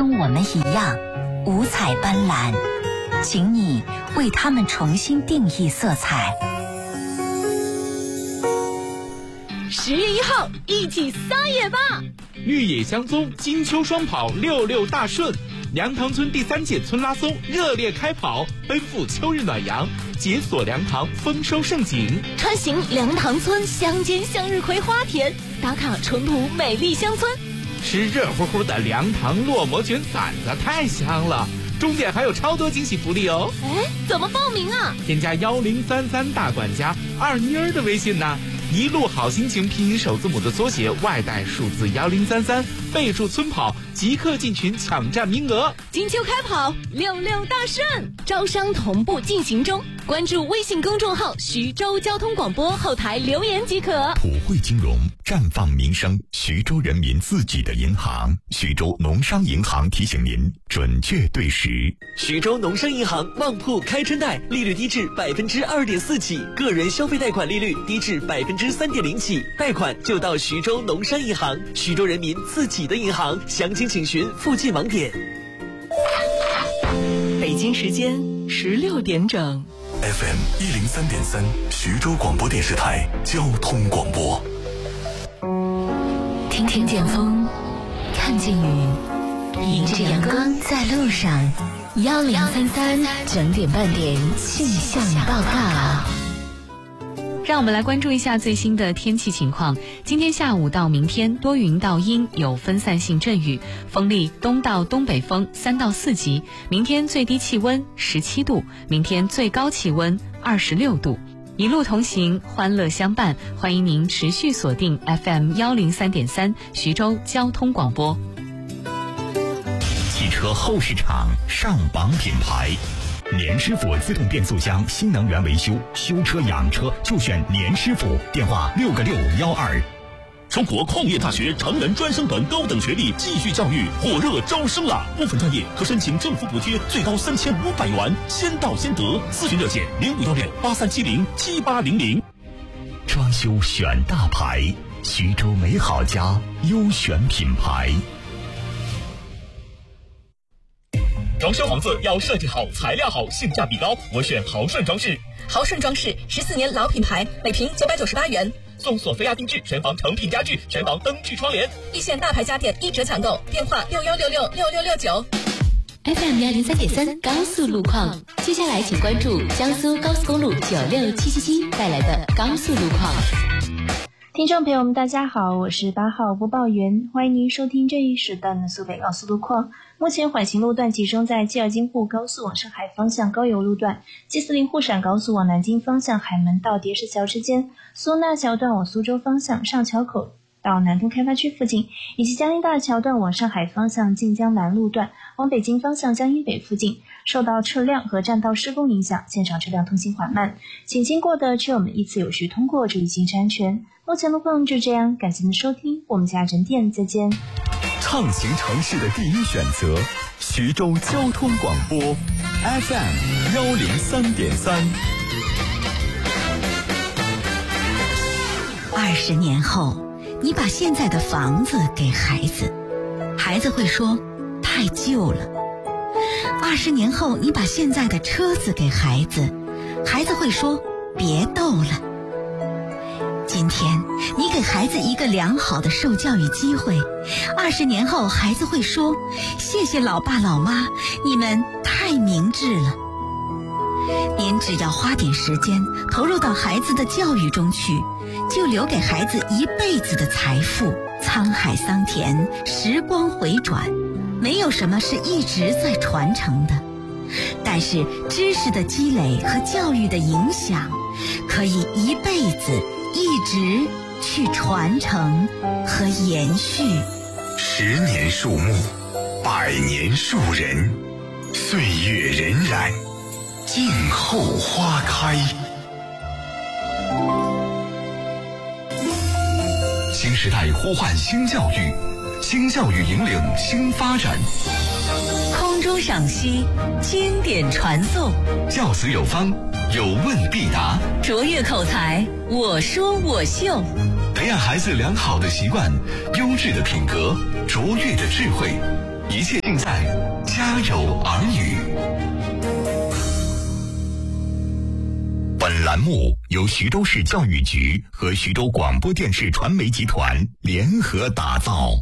跟我们一样五彩斑斓，请你为它们重新定义色彩。 10月1号，一起撒野吧！ 绿野香踪，金秋双跑，66大顺。粮塘村第3届村拉松热烈开跑，奔赴秋日暖阳，解锁粮塘丰收盛景。 穿行粮塘村乡间向日葵花田，打卡淳朴美丽乡村。 吃热乎乎的粮塘烙馍卷馓子太香了，终点还有超多惊喜福利哦！ 哎，怎么报名啊？ 添加1033大管家二妮儿的微信呢，一路好心情拼音首字母的缩写，外带数字1033，备注村跑，即刻进群抢占名额。 金秋开跑，66大顺，招商同步进行中。关注微信公众号徐州交通广播，后台留言即可。 普惠金融，绽放民生，徐州人民自己的银行。徐州农商银行提醒您准确对时。 徐州农商银行旺铺开春贷，利率低至2.4%起，个人消费贷款利率低至3.0%起，贷款就到徐州农商银行，徐州人民自己的银行。详情请询附近网点。 北京时间16点整。 FM 103.3，徐州广播电视台交通广播。 听听见风，看见雨，迎着阳光在路上。1033整点半点气象报告。 让我们来关注一下最新的天气情况。今天下午到明天多云到阴，有分散性阵雨，风力东到东北风3到4级。明天最低气温17度，明天最高气温26度。一路同行，欢乐相伴，欢迎您持续锁定 FM 103.3徐州交通广播。 汽车后市场上榜品牌，年师傅自动变速箱新能源维修，修车养车就选年师傅，电话6个612。 中国矿业大学成人专升本高等学历继续教育火热招生了，部分专业可申请政府补贴，最高3500元，先到先得。咨询热线051683707800。 装修选大牌，徐州美好家优选品牌。 装修房子要设计好，材料好，性价比高，我选豪顺装饰。 豪顺装饰14年老品牌，每平998元， 送索菲亚定制，全房成品家具，全房灯具窗帘， 一线大牌家电1折抢购，电话61666669。 FM 103.3高速路况，接下来请关注江苏高速公路96777带来的高速路况。 听众朋友们大家好，我是8号播报员，欢迎您收听这一时段的苏北高速路况。目前缓行路段集中在G2京沪高速往上海方向高邮路段、G40沪陕高速往南京方向海门到叠石桥之间、苏纳桥段往苏州方向上桥口到南通开发区附近，以及江阴大桥段往上海方向晋江南路段往北京方向江阴北附近，受到车辆和占道施工影响，现场车辆通行缓慢，请经过的车友们依次有序通过，注意行车安全。目前路况就这样，感谢您的收听，我们下整点再见。 畅行城市的第一选择，徐州交通广播 FM 103.3。 20年后，你把现在的房子给孩子，孩子会说太旧了。20年后，你把现在的车子给孩子，孩子会说别逗了。今天你给孩子一个良好的受教育机会，20年后孩子会说谢谢老爸老妈，你们太明智了。您只要花点时间投入到孩子的教育中去，就留给孩子一辈子的财富。沧海桑田，时光回转，没有什么是一直在传承的，但是知识的积累和教育的影响可以一辈子一直去传承和延续。 10年树木，100年树人，岁月荏苒，静候花开。新时代呼唤新教育，新教育引领新发展。 空中赏析，经典传颂， 教子有方，有问必答， 卓越口才，我说我秀， 培养孩子良好的习惯、优质的品格、卓越的智慧， 一切尽在家有儿女。本栏目由徐州市教育局和徐州广播电视传媒集团联合打造。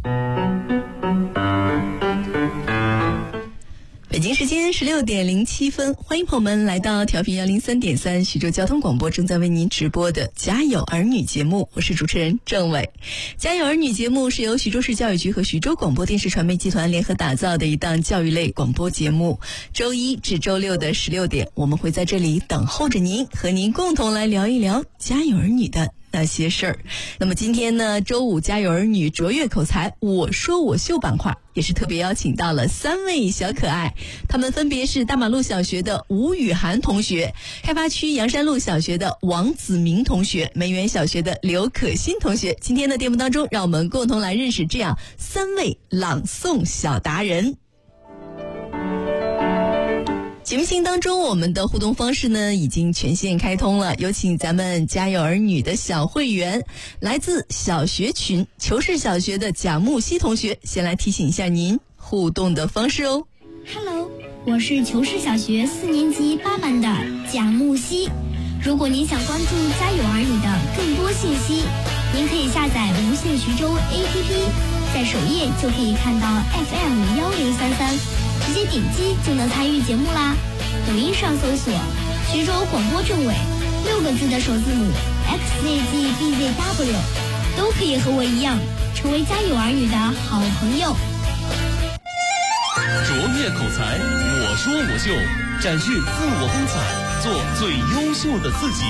北京时间16点07分，欢迎朋友们来到调频103.3徐州交通广播，正在为您直播的家有儿女节目，我是主持人郑伟。家有儿女节目是由徐州市教育局和徐州广播电视传媒集团联合打造的一档教育类广播节目，周一至周六的16点，我们会在这里等候着您，和您共同来聊一聊家有儿女的那些事儿。那么今天呢，周五家有儿女卓越口才我说我秀板块也是特别邀请到了3位小可爱，他们分别是大马路小学的吴雨涵同学，开发区阳山路小学的王子明同学，梅园小学的刘可欣同学。今天的节目当中，让我们共同来认识这样3位朗诵小达人。节目性当中，我们的互动方式呢已经全线开通了，有请咱们家有儿女的小会员，来自小学群求是小学的贾木希同学，先来提醒一下您互动的方式哦。 Hello， 我是求是小学4年级8班的贾木希。如果您想关注家有儿女的更多信息，您可以下载无线徐州 APP， 在首页就可以看到 FM1033。直接点击就能参与节目啦！抖音上搜索徐州广播政委6个字的首字母 XZGBZW， 都可以和我一样成为家有儿女的好朋友。 卓越口才我说我秀，展示自我风采，做最优秀的自己。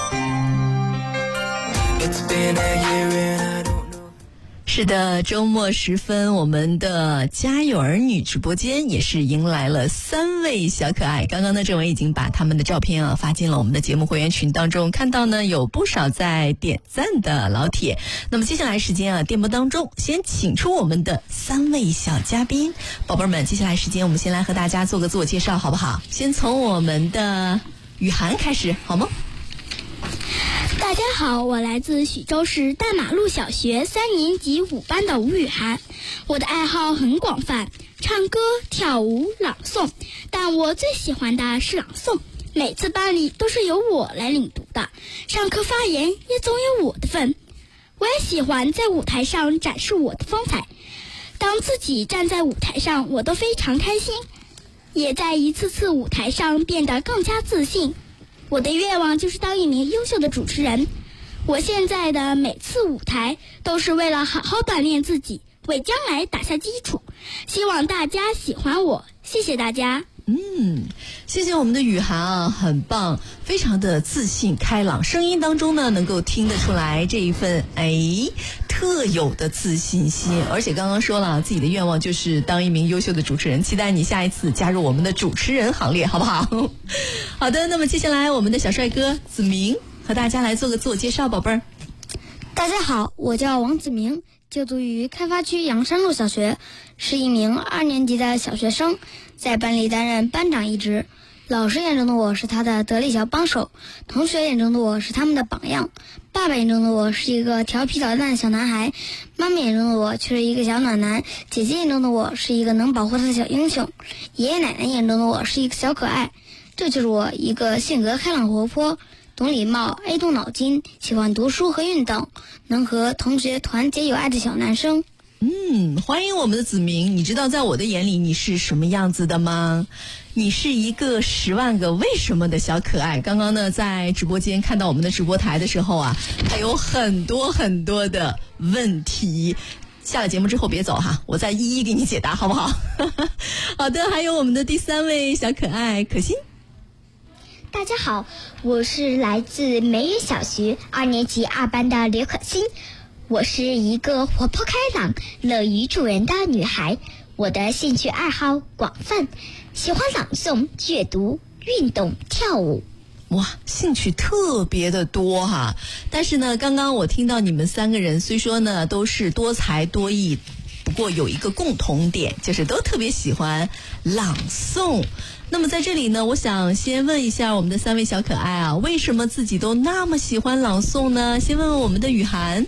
是的，周末时分，我们的家有儿女直播间也是迎来了3位小可爱。刚刚呢，郑伟已经把他们的照片发进了我们的节目会员群当中，看到呢有不少在点赞的老铁。那么接下来时间电波当中，先请出我们的3位小嘉宾，宝贝们，接下来时间我们先来和大家做个自我介绍，好不好？先从我们的雨涵开始，好吗？ 大家好，我来自徐州市大马路小学3年级5班的吴雨涵。我的爱好很广泛，唱歌、跳舞、朗诵，但我最喜欢的是朗诵。每次班里都是由我来领读的，上课发言也总有我的份。我也喜欢在舞台上展示我的风采，当自己站在舞台上，我都非常开心，也在一次次舞台上变得更加自信。我的愿望就是当一名优秀的主持人。我现在的每次舞台都是为了好好锻炼自己，为将来打下基础。希望大家喜欢我，谢谢大家。 谢谢我们的雨涵很棒，非常的自信开朗，声音当中呢能够听得出来这一份特有的自信心，而且刚刚说了自己的愿望就是当一名优秀的主持人，期待你下一次加入我们的主持人行列，好不好？好的，那么接下来我们的小帅哥子明和大家来做个自我介绍，宝贝儿。 大家好，我叫王子明，就读于开发区阳山路小学，是一名2年级的小学生，在班里担任班长一职。老师眼中的我是他的得力小帮手，同学眼中的我是他们的榜样，爸爸眼中的我是一个调皮捣蛋的小男孩，妈妈眼中的我却是一个小暖男，姐姐眼中的我是一个能保护她的小英雄，爷爷奶奶眼中的我是一个小可爱。这就是我，一个性格开朗活泼，懂礼貌，爱动脑筋，喜欢读书和运动，能和同学团结友爱的小男生。 欢迎我们的子明。你知道在我的眼里你是什么样子的吗？你是一个10万个为什么的小可爱。刚刚呢在直播间看到我们的直播台的时候还有很多很多的问题，下了节目之后别走我再一一给你解答，好不好？好的，还有我们的第3位小可爱可心。 大家好，我是来自梅园小学2年级2班的刘可欣。我是一个活泼开朗、乐于助人的女孩。我的兴趣爱好广泛，喜欢朗诵、阅读、运动、跳舞。 哇，兴趣特别的多但是呢，刚刚我听到你们3个人虽说呢都是多才多艺，不过有一个共同点，就是都特别喜欢朗诵。那么在这里呢，我想先问一下我们的3位小可爱为什么自己都那么喜欢朗诵呢？先问问我们的雨涵。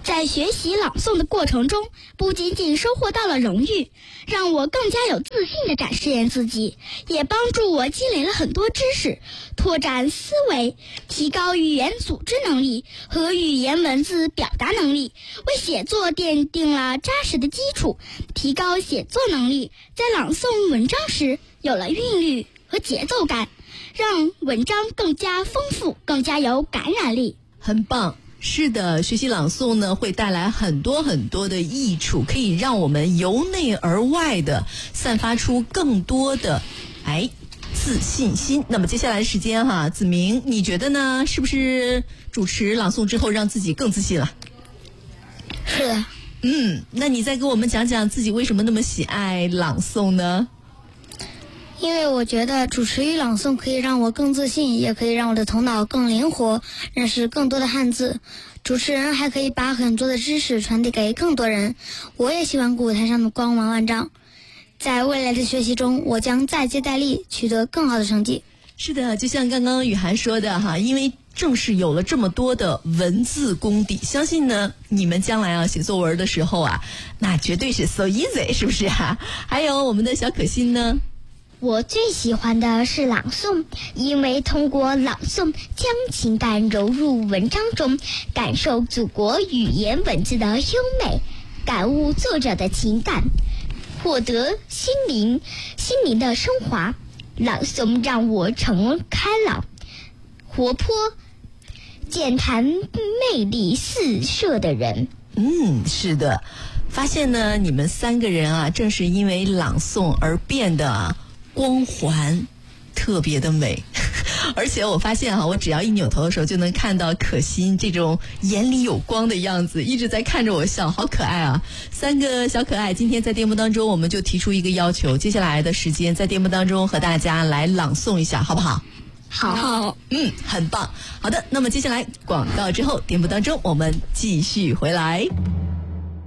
在学习朗诵的过程中，不仅仅收获到了荣誉，让我更加有自信地展示自己，也帮助我积累了很多知识，拓展思维，提高语言组织能力和语言文字表达能力，为写作奠定了扎实的基础，提高写作能力，在朗诵文章时有了韵律和节奏感，让文章更加丰富，更加有感染力。 很棒。是的，学习朗诵呢会带来很多很多的益处，可以让我们由内而外的散发出更多的自信心。那么接下来的时间哈，子明你觉得呢？是不是主持朗诵之后让自己更自信了？ 是的。 那你再给我们讲讲自己为什么那么喜爱朗诵呢？ 因为我觉得主持与朗诵可以让我更自信，也可以让我的头脑更灵活，认识更多的汉字。主持人还可以把很多的知识传递给更多人。我也希望舞台上的光芒万丈。在未来的学习中，我将再接再厉，取得更好的成绩。 是的，就像刚刚雨涵说的哈，因为正是有了这么多的文字功底，相信呢你们将来写作文的时候那绝对是 so easy， 是不是还有我们的小可心呢？ 我最喜欢的是朗诵，因为通过朗诵将情感揉入文章中，感受祖国语言文字的优美，感悟作者的情感，获得心灵的升华。朗诵让我成开朗、活泼、健谈、魅力四射的人。 是的，发现呢你们3个人正是因为朗诵而变得光环特别的美。而且我发现我只要一扭头的时候就能看到可心这种眼里有光的样子，一直在看着我笑，好可爱啊！3个小可爱，今天在节目当中我们就提出一个要求，接下来的时间在节目当中和大家来朗诵一下，好不好？ 好。 很棒。好的，那么接下来广告之后，节目当中我们继续回来。